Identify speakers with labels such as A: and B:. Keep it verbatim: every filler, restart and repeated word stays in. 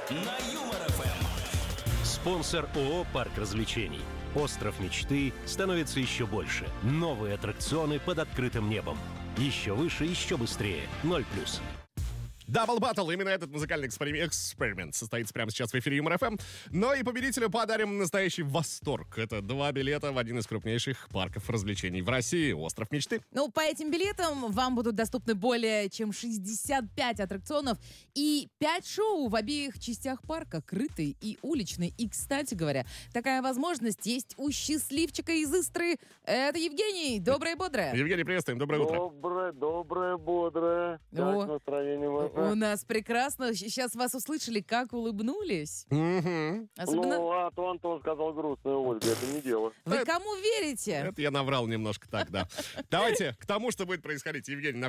A: на Юмор эф эм.
B: Спонсор ООО «Парк развлечений». Остров мечты становится еще больше. Новые аттракционы под открытым небом. Еще выше, еще быстрее. Ноль плюс.
C: Дабл Баттл. Именно этот музыкальный эксперимент, эксперимент состоится прямо сейчас в эфире Юмор эф эм. Но и победителю подарим настоящий восторг. Это два билета в один из крупнейших парков развлечений в России. Остров мечты.
D: Ну, по этим билетам вам будут доступны более чем шестьдесят пять аттракционов и пять шоу в обеих частях парка, крытый и уличный. И, кстати говоря, такая возможность есть у счастливчика из Истры. Это Евгений. Доброе и бодрое.
C: Евгений, приветствуем. Доброе утро.
E: Доброе, доброе, бодрое. Как
D: О.
E: настроение у вас?
D: У нас прекрасно. Сейчас вас услышали, как улыбнулись.
C: Мгм.
D: Особенно...
E: Ну, а то Антон сказал грустная Ольга, это не дело.
D: Вы кому верите?
C: Это я наврал немножко так, да. Давайте к тому, что будет происходить. Евгений,